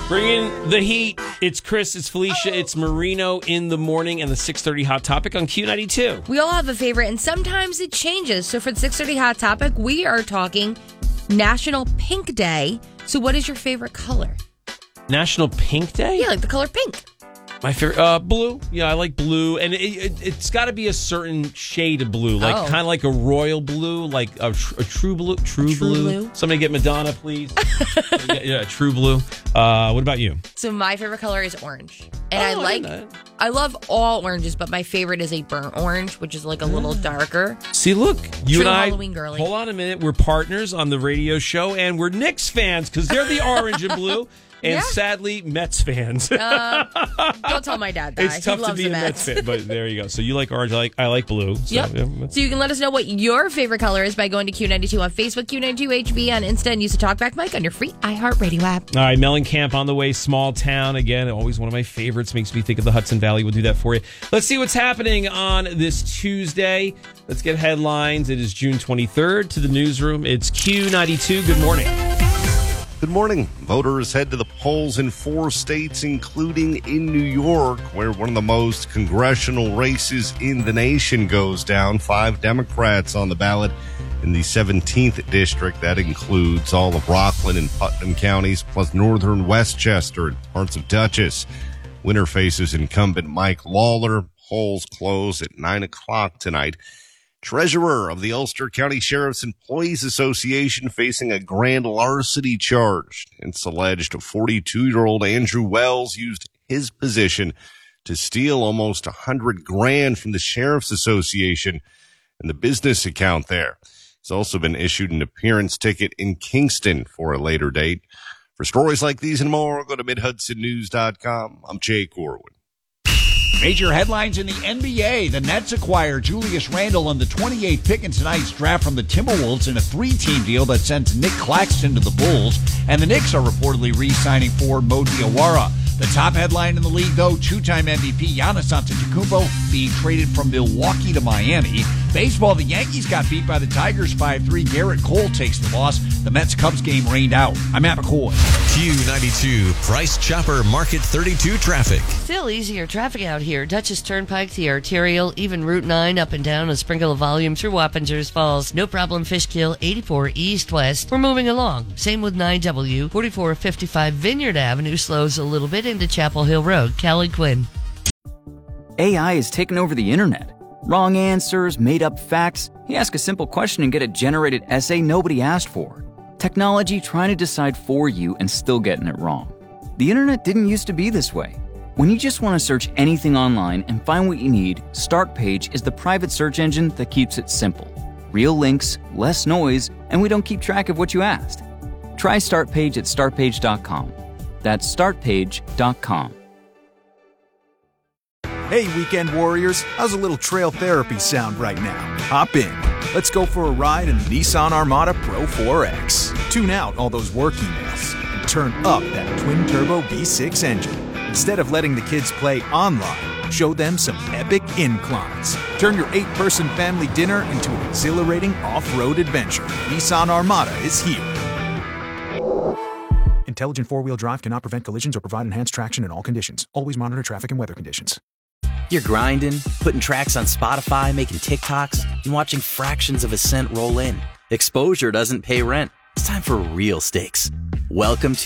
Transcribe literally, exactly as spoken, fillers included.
Bringing the heat. It's Chris, it's Felicia, it's Marino in the morning and the six thirty Hot Topic on Q ninety-two. We all have a favorite, and sometimes it changes. So for the six thirty Hot Topic, we are talking National Pink Day. So what is your favorite color? National Pink Day? Yeah, like the color pink. My favorite, uh, blue. Yeah, I like blue. And it, it, it's got to be a certain shade of blue, like Oh. kind of like a royal blue, like a, tr- a true blue. True, A true blue. blue? Somebody get Madonna, please. yeah, yeah, true blue. Uh, what about you? So my favorite color is orange. And Oh, I I like, didn't know I love all oranges, but my favorite is a burnt orange, which is like a little darker. See, look, you True and I. Halloween girly. Hold on a minute. We're partners on the radio show, and we're Knicks fans because they're the orange and blue. And Yeah. sadly, Mets fans. Uh, don't tell my dad that. It's tough he to loves be the a Mets. Mets fan, but there you go. So you like orange, I like I like blue. So, Yep. yeah, that's- So you can let us know what your favorite color is by going to Q ninety-two on Facebook, Q ninety-two H V on Insta, and use the TalkBack mic on your free iHeartRadio app. All right, Mellencamp on the way, small town. Again, always one of my favorites. Makes me think of the Hudson Valley. We'll do that for you. Let's see what's happening on this Tuesday. Let's get headlines. It is June twenty-third. To the newsroom, it's Q ninety-two. Good morning. Good morning. Voters head to the polls in four states, including in New York, where one of the most congressional races in the nation goes down. Five Democrats on the ballot in the seventeenth district. That includes all of Rockland and Putnam counties, plus northern Westchester and parts of Dutchess. Winner faces incumbent Mike Lawler. Polls close at nine o'clock tonight. Treasurer of the Ulster County Sheriff's Employees Association facing a grand larceny charge. It's alleged forty-two-year-old Andrew Wells used his position to steal almost a hundred grand from the Sheriff's Association and the business account there. He's also been issued an appearance ticket in Kingston for a later date. For stories like these and more, go to mid hudson news dot com. I'm Jay Corwin. Major headlines in the N B A. The Nets acquire Julius Randle on the twenty-eighth pick in tonight's draft from the Timberwolves in a three-team deal that sends Nick Claxton to the Bulls. And the Knicks are reportedly re-signing forward Mo Diawara. The top headline in the league, though, two-time M V P Giannis Antetokounmpo being traded from Milwaukee to Miami. Baseball, the Yankees got beat by the Tigers five three. Garrett Cole takes the loss. The Mets-Cubs game rained out. I'm Matt McCoy. Q ninety-two, Price Chopper Market thirty-two traffic. Still easier traffic out here. Dutchess Turnpike, the Arterial, even Route nine up and down, a sprinkle of volume through Wappingers Falls. No problem, Fishkill, eighty-four east-west. We're moving along. Same with nine W, forty-four fifty-five Vineyard Avenue slows a little bit into Chapel Hill Road. Callie Quinn. A I has taken over the internet. Wrong answers, made-up facts. You ask a simple question and get a generated essay nobody asked for. Technology trying to decide for you and still getting it wrong. The internet didn't used to be this way. When you just want to search anything online and find what you need, Startpage is the private search engine that keeps it simple. Real links, less noise, and we don't keep track of what you asked. Try Startpage at start page dot com. That's start page dot com. Hey, weekend warriors, how's a little trail therapy sound right now? Hop in. Let's go for a ride in the Nissan Armada Pro four X. Tune out all those work emails and turn up that twin-turbo V six engine. Instead of letting the kids play online, show them some epic inclines. Turn your eight-person family dinner into an exhilarating off-road adventure. Nissan Armada is here. Intelligent four-wheel drive cannot prevent collisions or provide enhanced traction in all conditions. Always monitor traffic and weather conditions. You're grinding, putting tracks on Spotify, making TikToks, and watching fractions of a cent roll in. Exposure doesn't pay rent. It's time for real stakes. Welcome to